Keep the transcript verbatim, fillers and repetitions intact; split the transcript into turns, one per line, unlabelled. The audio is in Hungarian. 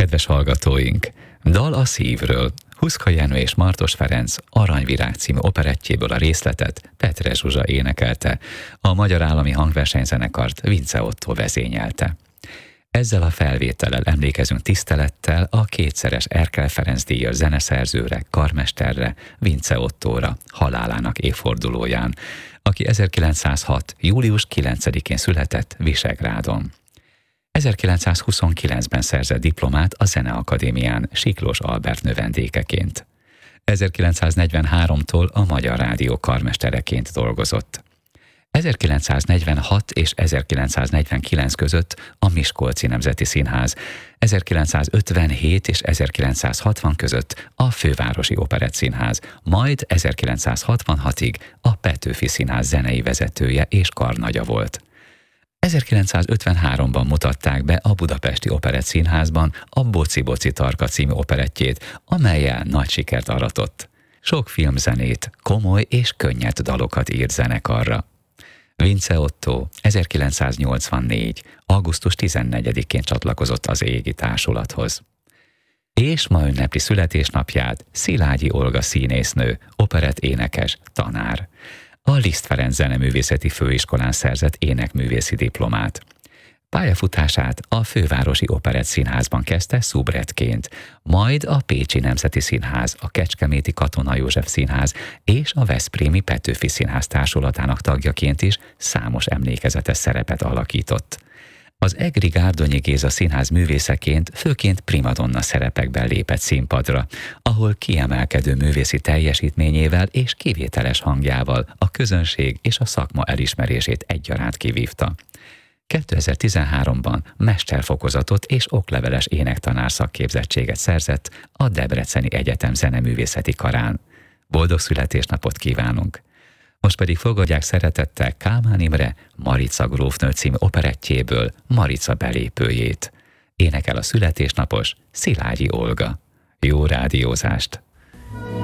Kedves hallgatóink! Dal a szívről. Huszka Jenő és Martos Ferenc Aranyvirág című operettjéből a részletet Petre Zsuzsa énekelte, a Magyar Állami Hangversenyzenekart Vince Ottó vezényelte. Ezzel a felvétellel emlékezünk tisztelettel a kétszeres Erkel Ferenc díjas zeneszerzőre, karmesterre, Vince Ottóra, halálának évfordulóján, aki ezerkilencszázhat. július kilencedikén született Visegrádon. ezerkilencszázhuszonkilencben szerzett diplomát a Zeneakadémián Siklós Albert növendékeként. ezerkilencszáznegyvenháromtól a Magyar Rádió karmestereként dolgozott. ezerkilencszáznegyvenhat és ezerkilencszáznegyvenkilenc között a Miskolci Nemzeti Színház, ezerkilencszázötvenhét és ezerkilencszázhatvan között a Fővárosi Operettszínház, majd ezerkilencszázhatvanhatig a Petőfi Színház zenei vezetője és karnagya volt. ezerkilencszázötvenháromban mutatták be a Budapesti Operettszínházban a Boci Boci Tarka című operettjét, amellyel nagy sikert aratott. Sok filmzenét, komoly és könnyed dalokat írt zenekarra. Vince Ottó ezerkilencszáznyolcvannégy. augusztus tizennegyedikén csatlakozott az égi társulathoz. És ma ünnepli születésnapját Szilágyi Olga színésznő, operett énekes, tanár. A Liszt Ferenc Zeneművészeti Főiskolán szerzett énekművészi diplomát. Pályafutását a Fővárosi Operettszínházban kezdte szubrettként, majd a Pécsi Nemzeti Színház, a Kecskeméti Katona József Színház és a Veszprémi Petőfi Színház társulatának tagjaként is számos emlékezetes szerepet alakított. Az Egri Gárdonyi Géza Színház művészeként főként primadonna szerepekben lépett színpadra, ahol kiemelkedő művészi teljesítményével és kivételes hangjával a közönség és a szakma elismerését egyaránt kivívta. kétezer-tizenháromban mesterfokozatot és okleveles énektanár szakképzettséget szerzett a Debreceni Egyetem Zeneművészeti Karán. Boldog születésnapot kívánunk! Most pedig fogadják szeretettel Kálmán Imre Marica grófnő című operettjéből Marica belépőjét. Énekel a születésnapos Szilágyi Olga. Jó rádiózást!